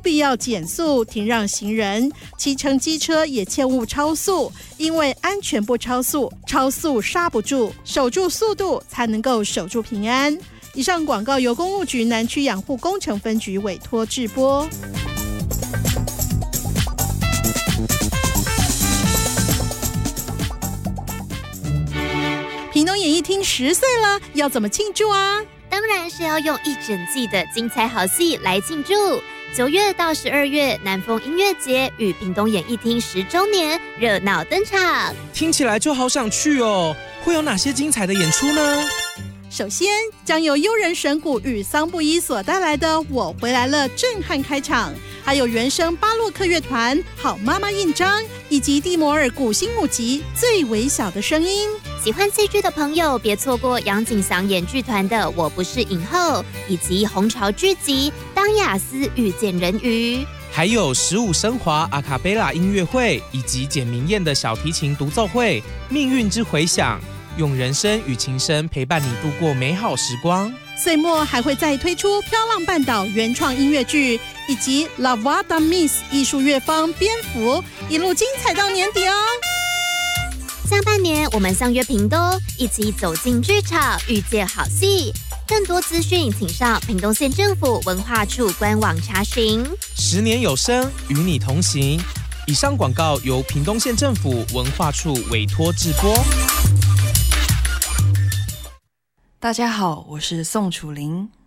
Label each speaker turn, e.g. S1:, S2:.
S1: 必要减速停让行人，骑乘机车也切勿超速，因为安全不超速，超速刹不住，守住速度才能够守住平安。以上广告由公路局南区养护工程分局委托制播。屏东演艺厅10岁了，要怎么庆祝啊？
S2: 当然是要用一整季的精彩好戏来庆祝。9月到12月，南风音乐节与屏东演艺厅10周年热闹登场。
S3: 听起来就好想去哦！会有哪些精彩的演出呢？
S1: 首先，将由悠人神鼓与桑布伊所带来的《我回来了》震撼开场，还有原声巴洛克乐团好妈妈印章，以及蒂摩尔古新母集最微小的声音。
S2: 喜欢戏剧的朋友别错过杨景祥演剧团的《我不是影后》，以及红潮剧集《当雅思遇见人鱼》，
S3: 还有15升华阿卡贝拉音乐会，以及简明燕的小提琴独奏会《命运之回响》，用人声与琴声陪伴你度过美好时光。
S1: 岁末还会再推出《飘浪半岛》原创音乐剧，以及《La Voix Miss》艺术乐坊蝙蝠，一路精彩到年底哦！
S2: 下半年我们相约屏东，一起走进剧场，遇见好戏。更多资讯请上屏东县政府文化处官网查询。
S3: 10年有声，与你同行。以上广告由屏东县政府文化处委托制播。
S4: 大家好，我是宋楚玲。